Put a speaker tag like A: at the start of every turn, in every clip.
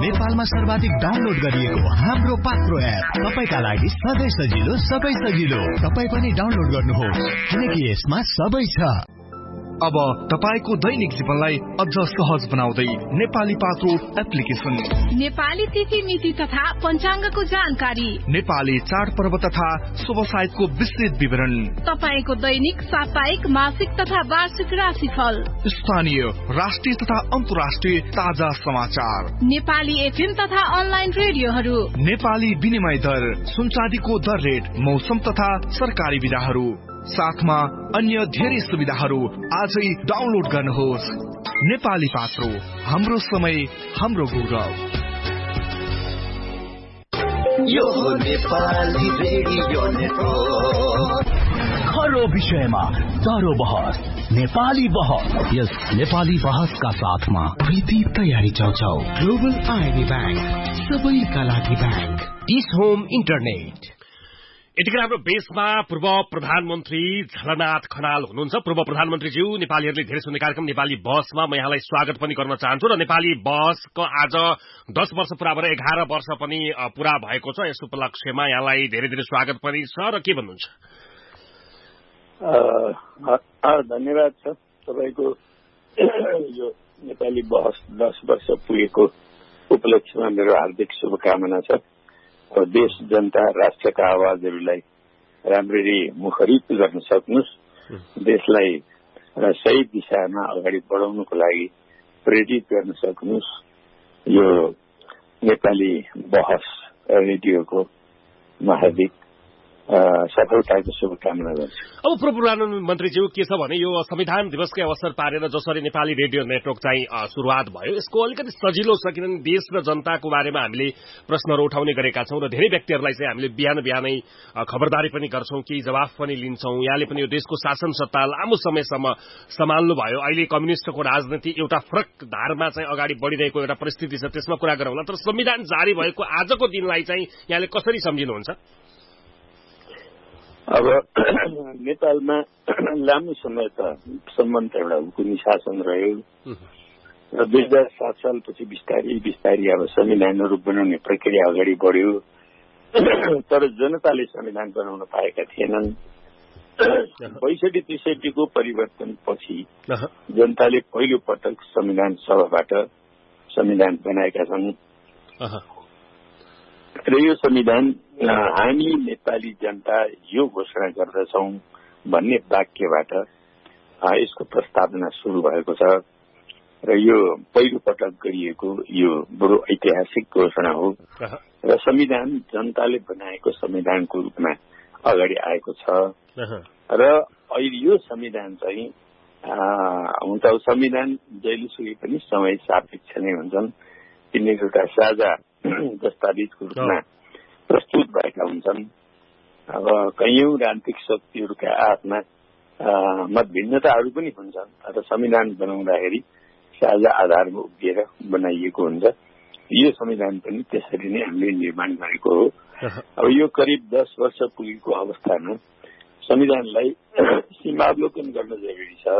A: नेपालमा सर्वाधिक डाउनलोड गरिएको हाम्रो पात्रो एप तपाईका लागि सधैँ सजिलो सबै सजिलो। तपाई पनि डाउनलोड गर्नुहोस् किनकि यसमा सबै छ।
B: अब तपाईको दैनिक जीवनलाई अझ सहज बनाउँदै नेपाली पात्रो एप्लिकेसन।
C: नेपाली तिथि मिति तथा पञ्चाङ्गको जानकारी,
B: नेपाली चाडपर्व तथा शुभ साहित्यको विस्तृत विवरण,
C: तपाईको दैनिक साप्ताहिक मासिक तथा वार्षिक राशिफल,
B: स्थानीय राष्ट्रिय तथा अन्तर्राष्ट्रिय ताजा समाचार,
C: नेपाली एफएम तथा अनलाइन रेडियोहरू,
B: नेपाली विनिमय दर, सुनचाँदीको दर रेट, मौसम तथा सरकारी विधाहरू, साथमा अन्य धेरै सुविधाहरू आजै डाउनलोड गर्नुहोस्। नेपाली पात्रो, हाम्रो समय हाम्रो गौरव।
D: यो नेपाली रेडियो नेटवर्क,
A: खरो विषयमा चारो बहस, नेपाली बहस। यस नेपाली बहसका साथमा प्रीति तयारी चौचौ, ग्लोबल आईबी बैंक, सबैका लागि बैंक,
E: डिस होम इन्टरनेट। यतिखेर हाम्रो बेसमा पूर्व प्रधानमन्त्री झलनाथ खनाल हुनुहुन्छ। पूर्व प्रधानमन्त्रीज्यू, नेपालीहरूले धेरै सुन्ने कार्यक्रम नेपाली बहसमा म यहाँलाई स्वागत पनि गर्न चाहन्छु र नेपाली बहसको आज 10 वर्ष पूरा भएर 11 वर्ष पनि पूरा भएको छ। यस उपलक्ष्यमा यहाँलाई धेरै धेरै स्वागत पनि छ र के भन्नुहुन्छ?
F: धन्यवाद छ तपाईको। यो नेपाली बहस 10 वर्ष पुगेको उपलक्ष्यमा मेरो हार्दिक शुभकामना छ। देश जनता राष्ट्रका आवाजहरूलाई राम्ररी मुखरित गर्न सक्नुस्, देशलाई सही दिशामा अगाडि बढाउनको लागि प्रेरित गर्न सक्नुस्। यो नेपाली बहस रेडियोको हार्दिक सफलताको शुभकामना गर्छु।
E: अब पूर्व प्रधानमन्त्रीज्यू, के छ भने यो संविधान दिवसकै अवसर पारेर जसरी नेपाली रेडियो नेटवर्क चाहिँ सुरुवात भयो, यसको अलिकति सजिलो छ किनभने देश र जनताको बारेमा हामीले प्रश्नहरू उठाउने गरेका छौँ र धेरै व्यक्तिहरूलाई चाहिँ हामीले बिहान बिहानै खबरदारी पनि गर्छौँ, केही जवाफ पनि लिन्छौँ। यहाँले पनि यो देशको शासन सत्ता लामो समयसम्म सम्हाल्नु भयो। अहिले कम्युनिस्टको राजनीति एउटा फरक धारमा चाहिँ अगाडि बढिरहेको एउटा परिस्थिति छ, त्यसमा कुरा गरौँला। तर संविधान जारी भएको आजको दिनलाई चाहिँ यहाँले कसरी सम्झिनुहुन्छ?
F: अब नेपालमा लामो समय सम्म एउटा हुकुमी शासन रह्यो र 2007 सालपछि बिस्तारी अब संविधानहरू बनाउने प्रक्रिया अगाडि बढ्यो। तर जनताले संविधान बनाउन पाएका थिएनन्। 62-63 को परिवर्तन पछि जनताले पहिलो पटक संविधान सभाबाट संविधान बनाएका छन् र यो संविधान हामी नेपाली जनता यो घोषणा गर्दछौं भन्ने वाक्यबाट यसको प्रस्तावना सुरु भएको छ र यो पहिलो पटक गरिएको यो बडो ऐतिहासिक घोषणा हो र संविधान जनताले बनाएको संविधानको रूपमा अगाडि आएको छ र अहिले यो संविधान चाहिँ हुन त संविधान जहिलेसुकै पनि समय सापेक्ष नै हुन्छन्। तिनीहरू एउटा साझा दस्तावेजको रूपमा प्रस्तुत भएका हुन्छन्। अब कैयौं राजनीतिक शक्तिहरूका आफ्ना मतभिन्नताहरू पनि हुन्छन्, तर संविधान बनाउँदाखेरि साझा आधारमा उभिएर बनाइएको हुन्छ। यो संविधान पनि त्यसरी नै हामीले निर्माण गरेको हो। अब यो करिब 10 वर्ष पुगेको अवस्थामा संविधानलाई सीमावलोकन गर्न जरुरी छ।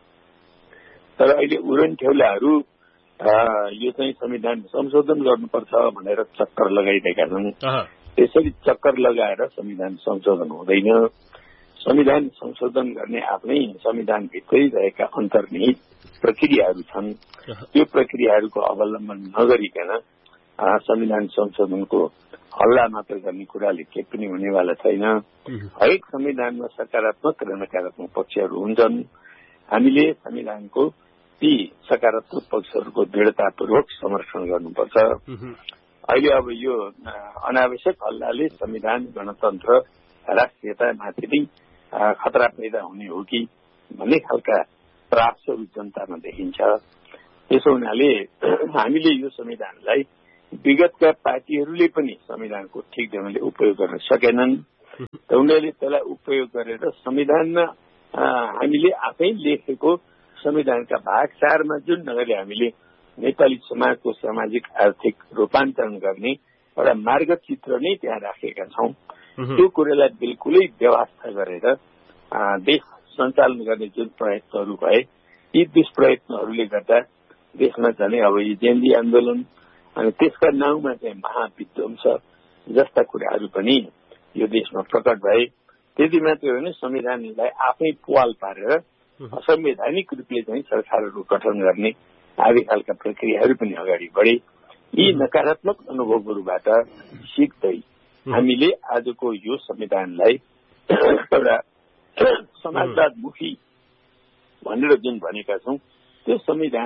F: तर अहिले उडनठेउलाहरू यो चाहिँ संविधान संशोधन गर्नुपर्छ भनेर चक्कर लगाइरहेका छन्। त्यसरी चक्कर लगाएर संविधान संशोधन हुँदैन। संविधान संशोधन गर्ने आफ्नै संविधानभित्रै रहेका अन्तर्निहित प्रक्रियाहरू छन्। त्यो प्रक्रियाहरूको अवलम्बन नगरिकन संविधान संशोधनको हल्ला मात्र गर्ने कुराले के पनि हुनेवाला छैन। हरेक संविधानमा सकारात्मक र नकारात्मक पक्षहरू हुन्छन्। हामीले संविधानको ती सकारात्मक पक्षहरूको दृढतापूर्वक समर्थन गर्नुपर्छ। अहिले अब यो अनावश्यक हल्लाले संविधान, गणतन्त्र, राष्ट्रियतामाथि नै खतरा पैदा हुने हो कि भन्ने खालका प्राप्तहरू जनतामा देखिन्छ। त्यसो हुनाले हामीले यो संविधानलाई विगतका पार्टीहरूले पनि संविधानको ठिक ढंगले उपयोग गर्न सकेनन्। उनीहरूले त्यसलाई उपयोग गरेर संविधानमा हामीले आफै लेखेको संविधानका भाग 4 मा जुन ढंगले हामीले नेपाली समाजको सामाजिक आर्थिक रूपान्तरण गर्ने एउटा मार्गचित्र नै त्यहाँ राखेका छौं। त्यो कुरालाई बिल्कुलै व्यवस्था गरेर देश सञ्चालन गर्ने जुन प्रयत्नहरू भए, यी दुष्प्रयत्नहरूले गर्दा देशमा झनै अब यो जेनजी आन्दोलन अनि त्यसका नाउँमा चाहिँ महाविध्वंस जस्ता कुराहरू पनि यो देशमा प्रकट भए। त्यति मात्रै होइन, संविधानलाई आफै पुवाल पारेर असंवैधानिक रूपले चाहिँ सरकारहरू गठन गर्ने आदि खालका प्रक्रियाहरू पनि अगाडि बढे। यी नकारात्मक अनुभवहरूबाट सिक्दै हामीले आजको यो संविधानलाई एउटा समाजवादमुखी भनेर जुन भनेका छौँ त्यो संविधान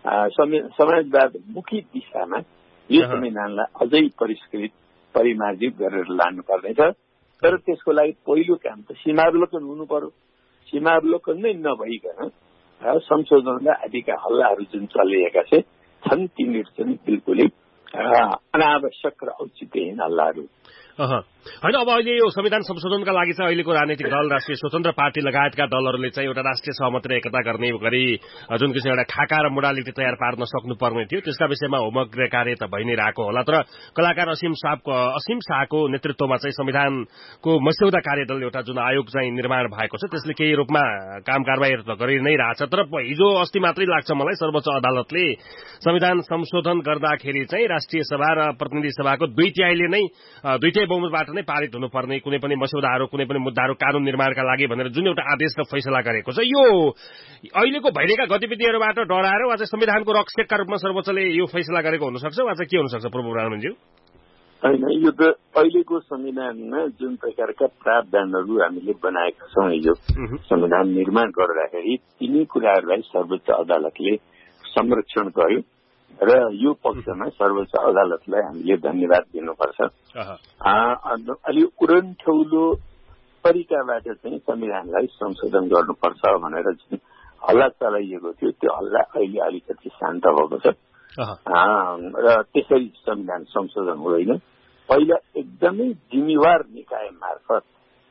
F: समाजवादमुखी दिशामा यो संविधानलाई अझै परिष्कृत परिमार्जित गरेर लानुपर्नेछ। तर त्यसको लागि पहिलो काम त सीमावलोकन हुनु पर्यो। सीमावलोकन नै नभइकन संशोधनका आदिका हल्लाहरू जुन चलिरहेका छन् तिनीहरू चाहिँ बिल्कुलै अनावश्यक र औचित्यहीन हल्लाहरू
E: होइन। अब अहिले यो संविधान संशोधनका लागि चाहिँ अहिलेको राजनीतिक दल, राष्ट्रिय स्वतन्त्र पार्टी लगायतका दलहरूले चाहिँ एउटा राष्ट्रिय सहमति र एकता गर्ने गरी जुन किसिम एउटा खाका र मोडालिटी तयार पार्न सक्नुपर्ने थियो त्यसका विषयमा होमवर्क कार्य त भइ नै रहेको होला। तर कलाकार असीम शाहको नेतृत्वमा चाहिँ संविधानको मस्यौदा कार्यदल एउटा जुन आयोग चाहिँ निर्माण भएको छ त्यसले केही रूपमा काम कारबाहीहरू त गरि नै रहेछ। तर हिजो अस्ति मात्रै लाग्छ मलाई सर्वोच्च अदालतले संविधान संशोधन गर्दाखेरि चाहिँ राष्ट्रिय सभा र प्रतिनिधि सभाको दुई बहुमतबाट नै पारित हुनुपर्ने कुनै पनि मस्यौदाहरू कुनै पनि मुद्दाहरू कानून निर्माणका लागि भनेर जुन एउटा आदेश र फैसला गरेको छ यो अहिलेको भइरहेका गतिविधिहरूबाट डराएर वा चाहिँ संविधानको रक्षकका रूपमा सर्वोच्चले यो फैसला गरेको हुनसक्छ वा चाहिँ के हुनसक्छ पूर्व ब्राह्मणज्यू?
F: होइन, यो त अहिलेको संविधानमा जुन प्रकारका प्रावधानहरू हामीले बनाएका छौँ हिजो संविधान निर्माण गर्दाखेरि तिनी कुराहरूलाई सर्वोच्च अदालतले संरक्षण गर्यो र यो पक्षमा सर्वोच्च अदालतलाई हामीले धन्यवाद दिनुपर्छ। अलि उडनठौलो तरिकाबाट चाहिँ संविधानलाई संशोधन गर्नुपर्छ भनेर जुन हल्ला चलाइएको थियो त्यो हल्ला अहिले अलिकति शान्त भएको छ र त्यसरी संविधान संशोधन हुँदैन। पहिला एकदमै जिम्मेवार निकाय मार्फत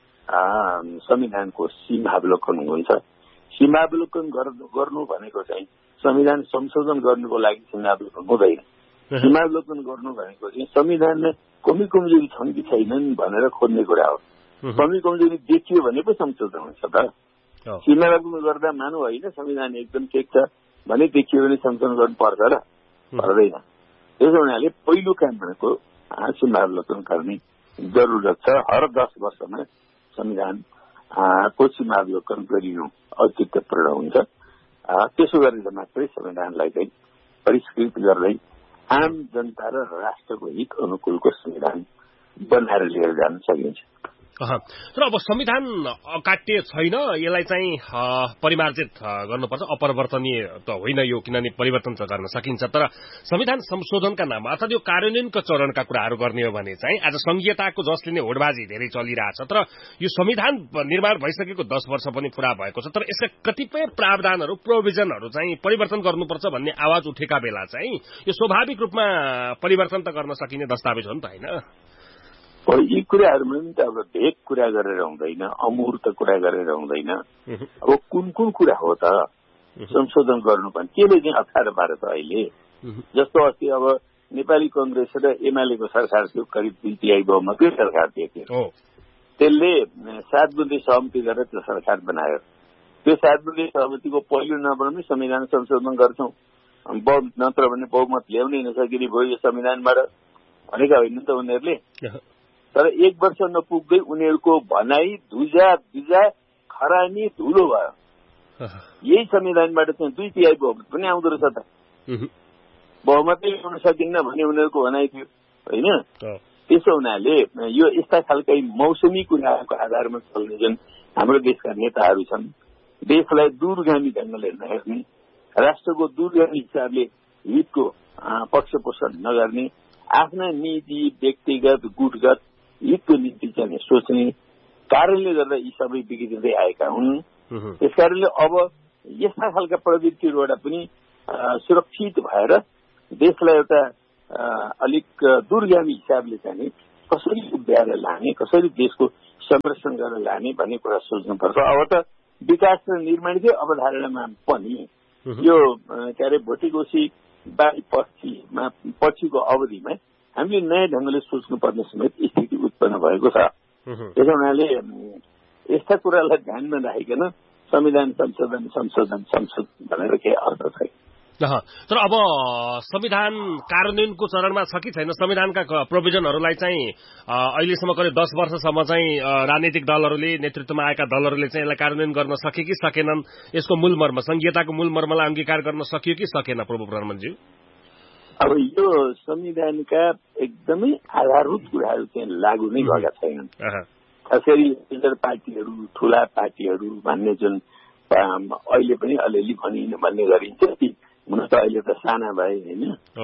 F: संविधानको सीमावलोकन हुन्छ। सीमावलोकन गर्नु भनेको चाहिँ संविधान संशोधन गर्नुको लागि सीमावलोकन हुँदैन। सीमावलोकन गर्नु भनेको चाहिँ संविधानमा कमी कमजोरी छन् कि छैनन् भनेर खोज्ने कुरा हो। कमी कमजोरी देखियो भने पो संशोधन हुन्छ त। सीमावलोकन गर्दा मानौ होइन संविधान एकदम ठिक छ भने देखियो भने संशोधन गर्नु पर्छ र पर्दैन। त्यसो हुनाले पहिलो काम भनेको सीमावलोकन गर्ने जरुरत छ। हर 10 वर्षमा संविधान को सीमावलोकन गरिनु औचित्यपूर्ण हुन्छ। त्यसो गरेर मात्रै संविधानलाई चाहिँ परिष्कृत गर्दै आम जनता र राष्ट्रको हित अनुकूलको संविधान बनाएर लिएर जान सकिन्छ।
E: तर अब संविधान अकाट्य छैन, यसलाई चाहिँ परिमार्जित गर्नुपर्छ, अपरिवर्तनीय त होइन यो, किनभने परिवर्तन त गर्न सकिन्छ। तर संविधान संशोधनका नाममा अर्थात् यो कार्यान्वयनका चरणका कुराहरू गर्ने हो भने चाहिँ आज संघीयताको जसले नै होडबाजी धेरै चलिरहेछ। तर यो संविधान निर्माण भइसकेको 10 वर्ष पनि पूरा भएको छ, तर यसका कतिपय प्रावधानहरू प्रोभिजनहरू चाहिँ परिवर्तन गर्नुपर्छ भन्ने आवाज उठेका बेला चाहिँ यो स्वाभाविक रूपमा परिवर्तन त गर्न सकिने दस्तावेज हो नि त, होइन?
F: यी कुराहरूमा पनि त अब भेग कुरा गरेर हुँदैन, अमूर्त कुरा गरेर हुँदैन। अब कुन कुन कुरा हो त संशोधन गर्नुपर्ने त्यसले चाहिँ अप्ठ्यारो पार्छ अहिले। जस्तो अस्ति अब नेपाली कंग्रेस र एमालेको सरकार थियो, करिब 2/3 बहुमतकै सरकार थियो। त्यसले 7 बुँदे सहमति गरेर त्यो सरकार बनायो। त्यो 7 बुँदे सहमतिको पहिलो नम्बरमै संविधान संशोधन गर्छौं, नत्र भने बहुमत ल्याउनै नसकिने भयो यो संविधानबाट भनेका होइन त उनीहरूले। तर 1 वर्ष नपुग्दै उनीहरूको भनाई धुजा बिजा खरानी धुलो भयो। यही संविधानबाट चाहिँ 2/3 बहुमत पनि आउँदो रहेछ त। बहुमतै ल्याउन सकिन्न भने उनीहरूको भनाइ थियो, होइन? त्यसो हुनाले यो यस्ता खालका मौसमी कुराहरूको आधारमा चल्ने जुन हाम्रो देशका नेताहरू छन्, देशलाई दूरगामी ढङ्गले नहेर्ने, राष्ट्रको दूरगामी हिसाबले हितको पक्षपोषण नगर्ने, आफ्ना निजी व्यक्तिगत गुटगत हितको निम्ति चाहिँ सोच्ने कारणले गर्दा यी सबै बिग्रिँदै आएका हुन्। त्यसकारणले अब यस्ता खालका प्रवृत्तिहरूबाट पनि सुरक्षित भएर देशलाई एउटा अलिक दूरगामी हिसाबले चाहिँ कसरी उभ्याएर लाने, कसरी देशको संरक्षण गरेर लाने भन्ने कुरा सोच्नुपर्छ। अब त विकास र निर्माणकै अवधारणामा पनि यो के अरे भोटिगोसी बारी पछिको अवधिमा हामीले नयाँ ढङ्गले सोच्नुपर्ने समेत स्थिति उत्पन्न भएको छ। त्यसो हुनाले यस्ता कुरालाई ध्यानमा राखिकन संविधान संशोधन भनेर केही अर्थ छैन।
E: तर अब संविधान कार्यान्वयनको चरणमा छ कि छैन? संविधानका प्रोभिजनहरूलाई चाहिँ अहिलेसम्म करिब 10 वर्षसम्म चाहिँ राजनीतिक दलहरूले, नेतृत्वमा आएका दलहरूले चाहिँ यसलाई कार्यान्वयन गर्न सके कि सकेनन्? यसको मूल मर्म, संघीयताको मूल मर्मलाई अंगीकार गर्न सकियो कि सकेन प्रभु प्रधानमन्त्री?
F: अब यो संविधानका एकदमै आधारभूत कुराहरू चाहिँ लागू नै भएका छैनन्। खास गरी मेजर पार्टीहरू, ठूला पार्टीहरू भन्ने जुन अहिले पनि अलिअलि भन्ने गरिन्छ, हुन त अहिले त साना भए होइन,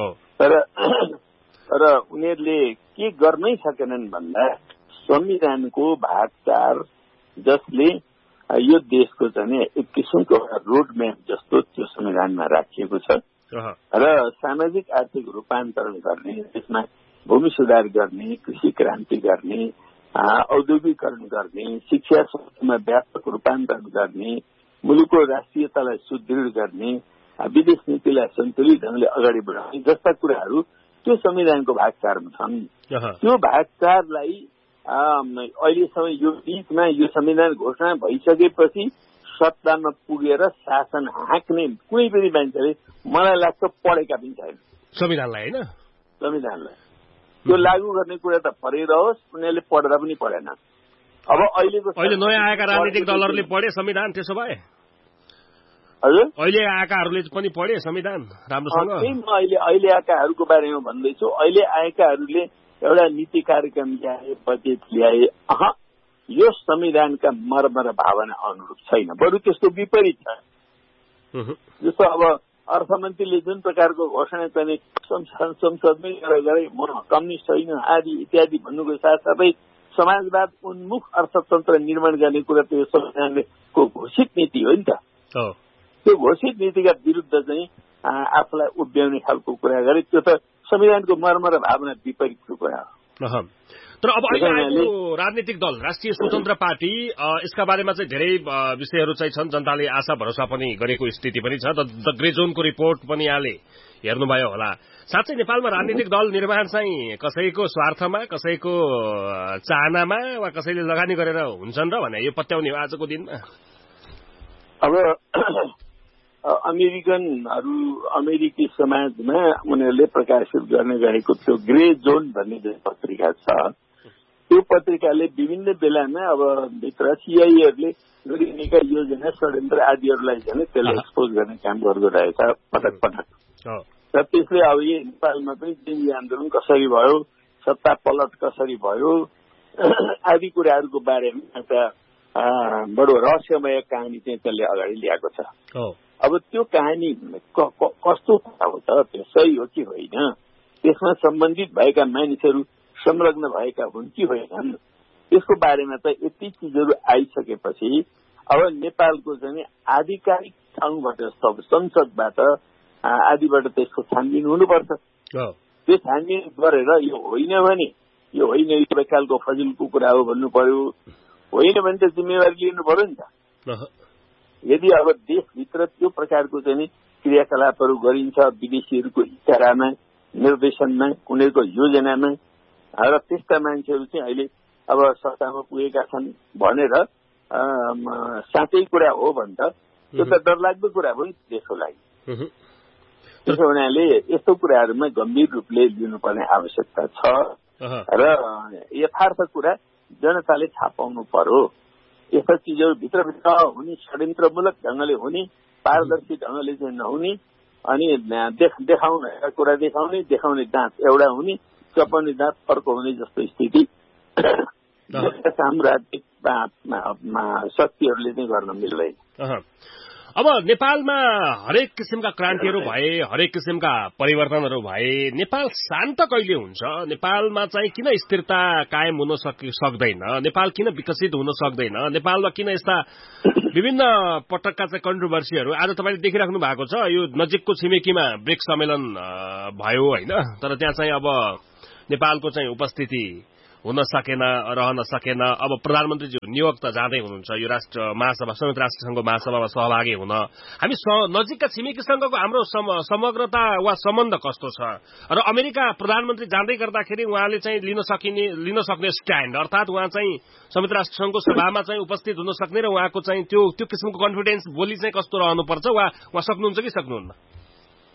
F: तर उनीहरूले के गर्नै सकेनन् भन्दा संविधानको भाग 4 जसले यो देशको चाहिँ एक किसिमको रोडम्याप जस्तो त्यो संविधानमा राखिएको छ र सामाजिक आर्थिक रूपान्तरण गर्ने, त्यसमा भूमि सुधार गर्ने, कृषि क्रान्ति गर्ने, औद्योगिकरण गर्ने, शिक्षा संस्थामा व्यापक रूपान्तरण गर्ने, मुलुकको राष्ट्रियतालाई सुदृढ गर्ने, विदेश नीतिलाई सन्तुलित ढंगले अगाडि बढाउने जस्ता कुराहरू त्यो संविधानको भाग 4 मा छन्। त्यो भाग 4 लाई अहिलेसम्म यो बीचमा यो संविधान घोषणा भइसकेपछि सत्तामा पुगेर शासन हाँक्ने कुनै पनि मान्छेले मलाई लाग्छ पढेका पनि छैन
E: संविधानलाई, होइन?
F: संविधानलाई त्यो लागू गर्ने कुरा त परै रहोस्, उनीहरूले पढेर पनि पढेन। अब अहिले
E: नयाँ आएका राजनीतिक दलहरूले पढे संविधान, त्यसो भए
F: हजुर
E: अहिले आएकाहरूले पनि पढे संविधान राम्रोसँग?
F: अहिले आएकाहरूको बारेमा भन्दैछु। अहिले आएकाहरूले एउटा नीति कार्यक्रम ल्याए, बजेट ल्याए, यो संविधानका मर्म र भावना अनुरूप छैन, बरु त्यसको विपरीत छ। जस्तो अब अर्थमन्त्रीले जुन प्रकारको घोषणा गर्ने संसदमै गरे म कम्युनिस्ट होइन आदि इत्यादि भन्नुको साथसाथै समाजवाद उन्मुख अर्थतन्त्र निर्माण गर्ने कुरा त यो संविधानको घोषित नीति हो नि त। त्यो घोषित नीतिका विरुद्ध चाहिँ आफूलाई उभ्याउने खालको कुरा गरे, त्यो त संविधानको मर्म र भावना विपरीतको कुरा हो।
E: तर अब अहिले राजनीतिक दल राष्ट्रिय स्वतन्त्र पार्टी, यसका बारेमा चाहिँ धेरै विषयहरू चाहिँ छन्, जनताले आशा भरोसा पनि गरेको स्थिति पनि छ। द ग्रे जोनको रिपोर्ट पनि यहाँले हेर्नुभयो होला। साँच्चै नेपालमा राजनीतिक दल निर्माण चाहिँ कसैको स्वार्थमा, कसैको चाहनामा वा कसैले लगानी गरेर हुन्छन् र भने यो पत्याउने हो आजको दिनमा?
F: अब अमेरिकी समाजमा उनीहरूले प्रकाशित गर्ने गरेको त्यो ग्रे जोन भन्ने जुन पत्रिका छ, त्यो पत्रिकाले विभिन्न बेलामा अब भित्र सिआइएहरूले गरिएका योजना, षड्यन्त्र आदिहरूलाई चाहिँ त्यसलाई एक्सपोज गर्ने काम गरेको रहेछ पटक पटक। र त्यसले अब यो नेपालमा पनि जिन्जी आन्दोलन कसरी भयो, सत्ता पलट कसरी भयो आदि कुराहरूको बारेमा एउटा बडो रहस्यमय कहानी चाहिँ त्यसले अगाडि ल्याएको छ। अब त्यो कहानी कस्तो हो त, त्यो सही हो कि होइन, त्यसमा सम्बन्धित भएका मानिसहरू संलग्न भएका हुन् कि होइनन्, त्यसको बारेमा त यति चिजहरू आइसकेपछि अब नेपालको चाहिँ आधिकारिक ठाउँबाट संसदबाट आदिबाट त्यसको छानबिन हुनुपर्छ। त्यो छानबिन गरेर यो होइन भने यो होइन, यो प्रकारको फजिलको कुरा हो भन्नु पर्यो, होइन भने त जिम्मेवारी लिनु पर्यो नि त। यदि अब देशभित्र त्यो प्रकारको चाहिँ क्रियाकलापहरू गरिन्छ विदेशीहरूको इशारामा, निर्देशनमा, उनीहरूको योजनामा, र त्यस्ता मान्छेहरू चाहिँ अहिले अब सत्तामा पुगेका छन् भनेर साँच्चै कुरा हो भने त त्यो त डरलाग्दो कुरा हो नि देशको लागि। त्यसो हुनाले यस्तो कुराहरूमा गम्भीर रूपले लिनुपर्ने आवश्यकता छ र यथार्थ कुरा जनताले थाहा पाउनु पर्यो। यस्ता चिजहरू भित्रभित्र हुने, षड्यन्त्रमूलक ढंगले हुने, पारदर्शी ढंगले चाहिँ नहुने, अनि देखाउने कुरा देखाउने दाँत एउटा हुने, चपाउने दाँत अर्को हुने जस्तो स्थिति साम्राज्यिक शक्तिहरूले चाहिँ गर्न मिल्दैन।
E: अब नेपालमा हरेक किसिमका क्रान्तिहरू भए, हरेक किसिमका परिवर्तनहरू भए, नेपाल शान्त कहिले हुन्छ? नेपालमा चाहिँ किन स्थिरता कायम हुन सक्दैन? नेपाल किन विकसित हुन सक्दैन? नेपालमा किन यस्ता विभिन्न पटकका चाहिँ कन्ट्रोभर्सीहरू आज तपाईले देखिराख्नु भएको छ? यो नजिकको छिमेकीमा ब्रिक्स सम्मेलन भयो होइन, तर त्यहाँ चाहिँ अब नेपालको चाहिँ उपस्थिति हुन सकेन, रहन सकेन। अब प्रधानमन्त्रीज्यू न्युयोर्क त जाँदै हुनुहुन्छ यो राष्ट्र महासभा, संयुक्त राष्ट्र संघको महासभामा सहभागी हुन। हामी नजिकका छिमेकीसँगको हाम्रो समग्रता वा सम्बन्ध कस्तो छ? र अमेरिका प्रधानमन्त्री जाँदै गर्दाखेरि उहाँले चाहिँ लिन सक्ने स्ट्यान्ड, अर्थात उहाँ चाहिँ संयुक्त राष्ट्र संघको सभामा चाहिँ उपस्थित हुन सक्ने र उहाँको चाहिँ त्यो किसिमको कन्फिडेन्स भोलि चाहिँ कस्तो रहनुपर्छ, वा सक्नुहुन्छ कि सक्नुहुन्न?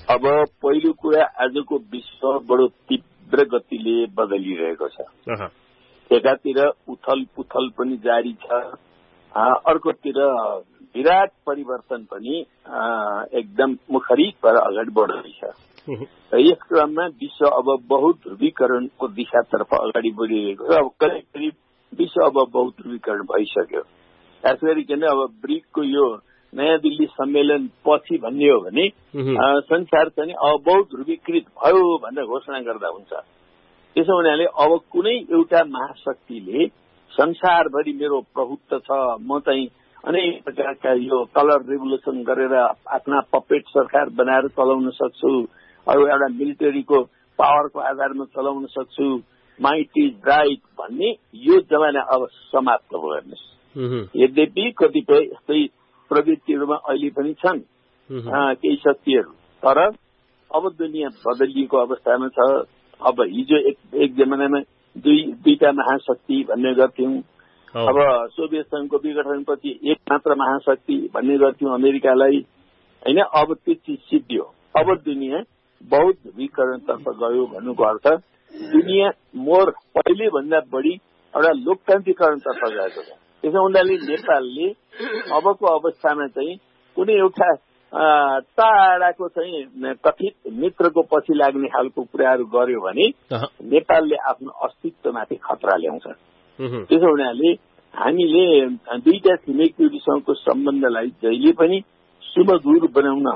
F: अब पहिलो कुरा आजको विश्व बडो तीव्र गतिले बदलिरहेको छ। एकातिर उथल पुथल पनि जारी छ, अर्कोतिर विराट परिवर्तन पनि एकदम मुखरित भएर अगाडि बढ्दैछ। यस क्रममा विश्व अब बहुध्रुवीकरणको दिशातर्फ अगाडि बढिरहेको छ। अब करिब विश्व अब बहुध्रुवीकरण भइसक्यो। खास गरिकन अब ब्रिक्सको यो नयाँ दिल्ली सम्मेलन पछि भन्ने हो भने संसार चाहिँ अब बहुध्रुवीकृत भयो भनेर घोषणा गर्दा हुन्छ। त्यसो हुनाले अब कुनै एउटा महाशक्तिले संसारभरि मेरो प्रभुत्व छ, म चाहिँ अनेक प्रकारका यो कलर रेभोल्युसन गरेर आफ्ना पपेट सरकार बनाएर चलाउन सक्छु, अरू एउटा मिलिटरीको पावरको आधारमा चलाउन सक्छु, माइट इज राइट भन्ने यो जमाना अब समाप्त भयो हेर्नुहोस्। यद्यपि कतिपय यस्तै प्रवृत्तिहरूमा अहिले पनि छन् केही शक्तिहरू, तर अब दुनियाँ बदलिएको अवस्थामा छ। अब हिजो एक जमानामा दुईटा महाशक्ति भन्ने गर्थ्यौं, अब सोभियत संघको विघटनपछि एक मात्र महाशक्ति भन्ने गर्थ्यौं अमेरिकालाई, होइन? अब त्यो चिज सिद्धियो। अब दुनियाँ बहुध्रुवीकरणतर्फ गयो भन्नुको अर्थ दुनियाँ मोर पहिले भन्दा बढी एउटा लोकतान्त्रिकरणतर्फ गएको छ। त्यसो हुँदाखेरि नेपालले अबको अवस्थामा चाहिँ कुनै एउटा टाढाको चाहिँ कथित मित्रको पछि लाग्ने खालको कुराहरू गर्यो भने नेपालले आफ्नो अस्तित्वमाथि खतरा ल्याउँछ। त्यसो हुनाले हामीले दुईटा छिमेकीहरूसँगको सम्बन्धलाई जहिले पनि सुमधुर बनाउन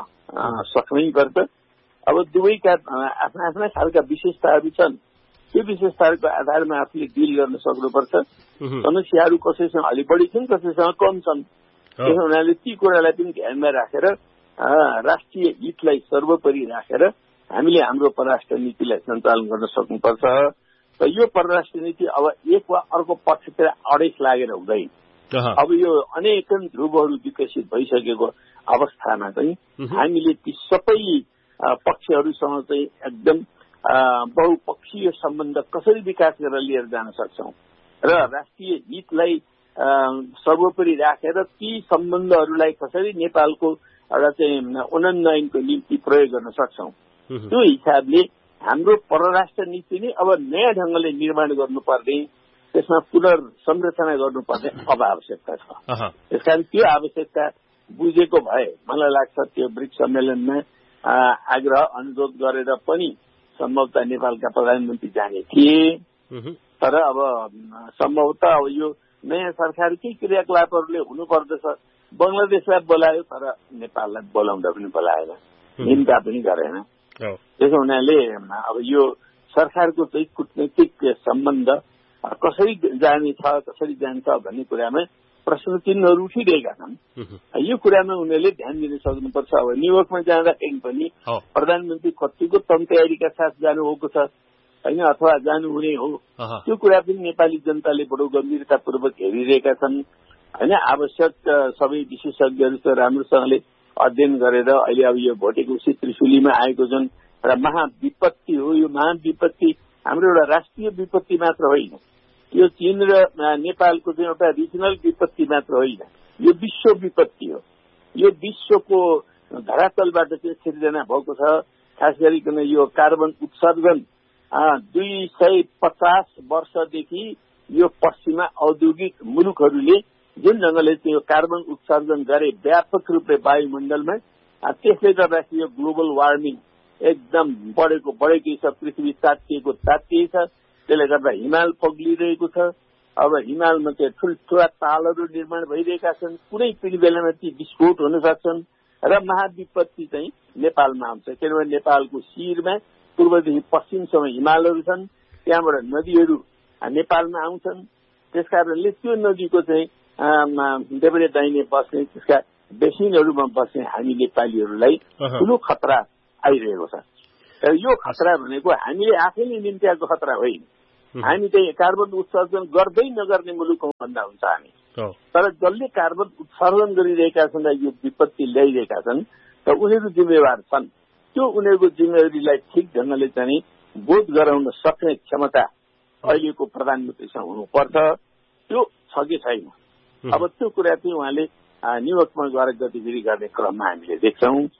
F: सक्नै पर्छ। अब दुवैका आफ्ना आफ्ना खालका विशेषताहरू छन्, त्यो विशेषताहरूको आधारमा आफूले डिल गर्न सक्नुपर्छ। समस्याहरू कसैसँग अलि बढी छन्, कसैसँग कम छन्। त्यसो हुनाले ती कुरालाई पनि ध्यानमा राखेर राष्ट्रिय हितलाई सर्वोपरि राखेर हामीले हाम्रो परराष्ट्र नीतिलाई सञ्चालन गर्न सक्नुपर्छ। र यो परराष्ट्र नीति अब एक वा अर्को पक्षतिर अडेस लागेर हुँदैन। अब यो अनेकन ध्रुवहरू विकसित भइसकेको अवस्थामा चाहिँ हामीले ती सबै पक्षहरूसँग चाहिँ एकदम बहुपक्षीय सम्बन्ध कसरी विकास गरेर लिएर जान सक्छौं र राष्ट्रिय हितलाई सर्वोपरि राखेर ती सम्बन्धहरूलाई कसरी नेपालको एउटा चाहिँ उन्नयनको निम्ति प्रयोग गर्न सक्छौं। त्यो हिसाबले हाम्रो परराष्ट्र नीति नै अब नयाँ ढंगले निर्माण गर्नुपर्ने, त्यसमा पुनर्संरचना गर्नुपर्ने अब आवश्यकता छ। त्यसकारण त्यो आवश्यकता बुझेको भए मलाई लाग्छ त्यो ब्रिक्स सम्मेलनमा आग्रह अनुरोध गरेर पनि सम्भवतः नेपालका प्रधानमन्त्री जाने थिए। तर अब सम्भवतः अब यो नयाँ सरकारकै क्रियाकलापहरूले हुनुपर्दछ। बंगलादेशलाई बोलायो तर नेपाललाई बोलाउँदा पनि बोलाएन, निम्ता पनि गरेन। त्यसो हुनाले अब यो सरकारको चाहिँ कूटनीतिक सम्बन्ध कसरी जाने छ, कसरी जान्छ भन्ने कुरामा प्रश्न चिन्हहरू उठिरहेका छन्। यो कुरामा उनीहरूले ध्यान दिन सक्नुपर्छ। अब न्युयोर्कमा जाँदाखेरि पनि प्रधानमन्त्री कतिको तयारीका साथ जानुभएको छ, होइन, अथवा जानुहुने हो, त्यो कुरा पनि नेपाली जनताले बडो गम्भीरतापूर्वक हेरिरहेका छन्। होइन, आवश्यक सबै विशेषज्ञहरू राम्रोसँगले अध्ययन गरेर अहिले अब यो भोटेकोसी त्रिशुलीमा आएको जुन एउटा महाविपत्ति हो, यो महाविपत्ति हाम्रो एउटा राष्ट्रिय विपत्ति मात्र होइन, यो चीन र नेपालको चाहिँ एउटा रिजनल विपत्ति मात्र होइन, यो विश्व विपत्ति हो। यो विश्वको धरातलबाट चाहिँ सिर्जना भएको छ। खास गरिकन यो कार्बन उत्सर्जन 250 वर्षदेखि यो पश्चिमा औद्योगिक मुलुकहरूले जुन ढंगले चाहिँ यो कार्बन उत्सर्जन गरे व्यापक रूपले वायुमण्डलमा, त्यसले गर्दाखेरि यो ग्लोबल वार्मिङ एकदम बढेकै छ। पृथ्वी तातिएको छ। त्यसले गर्दा हिमाल पग्लिरहेको छ। अब हिमालमा चाहिँ ठुल्ठुला तालहरू निर्माण भइरहेका छन्। कुनै पनि बेलामा ती विस्फोट हुन सक्छन् र महाविपत्ति चाहिँ नेपालमा आउँछ। किनभने नेपालको शिरमा पूर्वदेखि पश्चिमसम्म हिमालहरू छन्, त्यहाँबाट नदीहरू नेपालमा आउँछन्। त्यसकारणले त्यो नदीको चाहिँ देब्रे दाहिने बस्ने, त्यसका बेसिनहरूमा बस्ने हामी नेपालीहरूलाई ठूलो खतरा आइरहेको छ। र यो खतरा भनेको हामीले आफैले निम्त्याएको खतरा होइन। हामी चाहिँ कार्बन उत्सर्जन गर्दै नगर्ने मुलुक हौं भन्दा हुन्छ हामी। तर जसले कार्बन उत्सर्जन गरिरहेका छन् र यो विपत्ति ल्याइरहेका छन् त उनीहरू जिम्मेवार छन्। त्यो उनीहरूको जिम्मेवारीलाई ठिक ढंगले चाहिँ बोध गराउन सक्ने क्षमता अहिलेको प्रधानमन्त्रीसँग हुनुपर्छ। त्यो छ कि छैन, अब त्यो कुरा चाहिँ उहाँले न्युयोर्कमा गएर गतिविधि गर्ने क्रममा हामीले देख्छौं।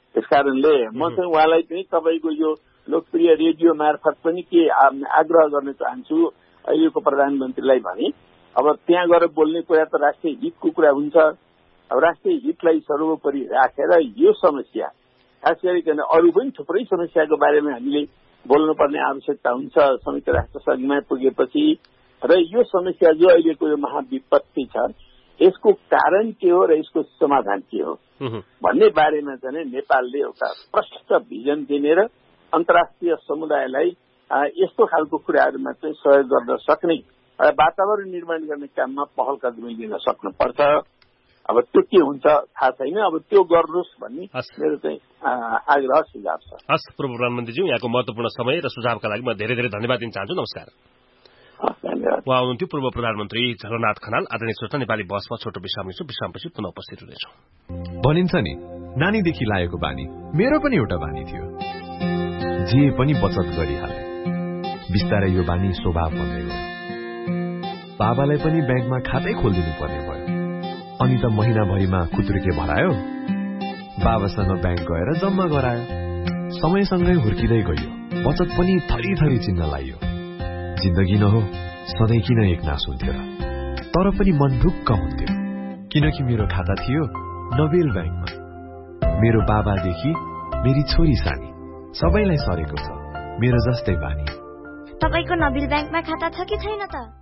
F: त्यसकारणले म चाहिँ उहाँलाई चाहिँ तपाईँको यो लोकप्रिय रेडियो मार्फत पनि के आग्रह गर्न चाहन्छु अहिलेको प्रधानमन्त्रीलाई भने अब त्यहाँ गएर बोल्ने कुरा त राष्ट्रिय हितको कुरा हुन्छ। अब राष्ट्रिय हितलाई सर्वोपरि राखेर यो समस्या खास गरिकन अरू पनि थुप्रै समस्याको बारेमा हामीले बोल्नुपर्ने आवश्यकता हुन्छ संयुक्त राष्ट्र संघमा पुगेपछि। र यो समस्या जो अहिलेको यो महाविपत्ति छ यसको कारण के हो र यसको समाधान के हो भन्ने बारेमा चाहिँ नेपालले एउटा प्रष्ट भिजन दिने र अन्तर्राष्ट्रिय समुदायलाई यस्तो खालको कुराहरूमा चाहिँ सहयोग गर्न सक्ने वातावरण निर्माण गर्ने काममा पहल कदमी लिन सक्नुपर्छ। अब त्यो के हुन्छ थाहा छैन, अब त्यो गर्नुहोस् भन्ने मेरो चाहिँ आग्रह सुझाव छ।
E: हस् पूर्व प्रधानमन्त्रीज्यू, यहाँको महत्वपूर्ण समय र सुझावका लागि म धेरै धेरै धन्यवाद दिन चाहन्छु। नमस्कार। उहाँ हुनुहुन्थ्यो पूर्व प्रधानमन्त्री झलनाथ खनाल। आदरणीय श्रोता, नेपाली बसमा छोटो विश्राम लिन्छौँ, विश्रामपछि पुनः उपस्थित हुनेछौँ।
G: भनिन्छ नि नानीदेखि लागेको बानी मेरो पनि एउटा बानी थियो, जे पनि बचत गरिहाले। बिस्तारै यो बानी स्वभाव बन्दै गयो। बाबालाई पनि ब्याङ्कमा खातै खोलिदिनु पर्ने भयो। अनि त महिनाभरिमा खुत्रुके भरायो, बाबासँग ब्याङ्क गएर जम्मा गरायो। समयसँगै हुर्किँदै गयो, बचत पनि थरी थरी चिन्न लाग्यो। जिन्दगी न हो सधैँ किन एकनास हुन्थ्यो र, तर पनि मन ढुक्क हुन्थ्यो किनकि मेरो खाता थियो नोबेल ब्याङ्कमा। मेरो बाबादेखि मेरी छोरी सानी सबैलाई सरेको छ मेरो जस्तै बानी।
H: तपाईको नोबेल ब्याङ्कमा खाता छ कि छैन त?